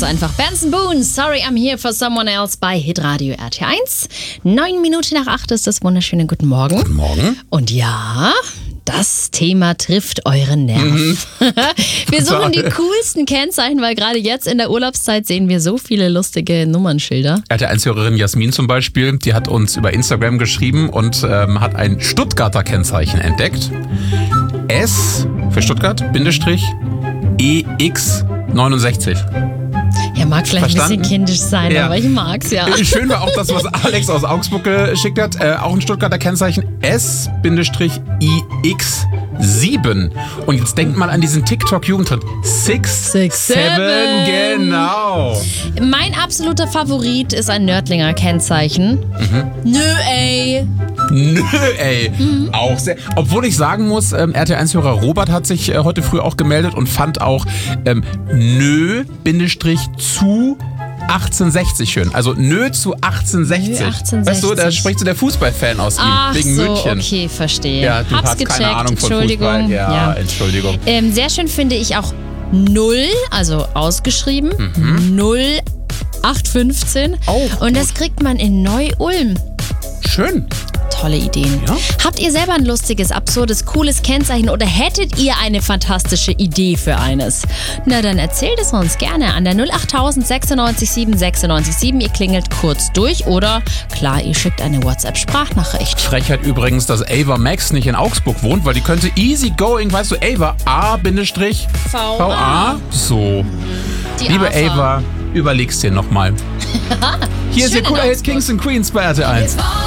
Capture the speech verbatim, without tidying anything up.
ganz einfach. Benson Boone, Sorry I'm Here for Someone Else bei Hitradio R T eins. Neun Minuten nach acht ist das wunderschöne Guten Morgen. Guten Morgen. Und ja, das Thema trifft euren Nerv. Mhm. Wir suchen die coolsten Kennzeichen, weil gerade jetzt in der Urlaubszeit sehen wir so viele lustige Nummernschilder. R T eins-Hörerin Jasmin zum Beispiel, die hat uns über Instagram geschrieben und ähm, hat ein Stuttgarter Kennzeichen entdeckt. S für Stuttgart, Bindestrich, E X neunundsechzig. Ja, mag vielleicht Verstanden? ein bisschen kindisch sein, Ja. aber ich mag's, ja. Schön war auch das, was Alex aus Augsburg geschickt hat. Äh, auch ein Stuttgarter Kennzeichen S I X sieben. Und jetzt denkt mal an diesen TikTok-Jugendtrend. Six, Six, seven, seven. genau. Mein absoluter Favorit ist ein Nördlinger Kennzeichen. Mhm. Nö, ey. Nö, ey. Mhm. Auch sehr. Obwohl ich sagen muss, ähm, R T eins-Hörer Robert hat sich äh, heute früh auch gemeldet und fand auch ähm, Nö, Bindestrich zu achtzehnhundertsechzig schön. Also Nö zu achtzehnhundertsechzig. Nö, achtzehnhundertsechzig. Weißt du, da spricht so der Fußballfan aus ihm. Ach wegen so, München. okay, verstehe. Ja, du Hab's hast gecheckt, keine Ahnung von Entschuldigung. Fußball. Ja, Ja. Entschuldigung. Ähm, sehr schön finde ich auch null, also ausgeschrieben, Mhm. null acht fünfzehn. Oh, und das kriegt man in Neu-Ulm. Schön. Tolle Ideen. Ja. Habt ihr selber ein lustiges, absurdes, cooles Kennzeichen oder hättet ihr eine fantastische Idee für eines? Na, dann erzählt es uns gerne an der null acht null sechs neun sieben sechs neun sieben. Ihr klingelt kurz durch oder, klar, ihr schickt eine WhatsApp-Sprachnachricht. Frechheit übrigens, dass Ava Max nicht in Augsburg wohnt, weil die könnte easy going, weißt du, Ava A-V A. So. Die Liebe Ava. Ava, überleg's dir nochmal. Hier ist Schön ihr in cooler Hit Augsburg. Kings and Queens bei R T eins.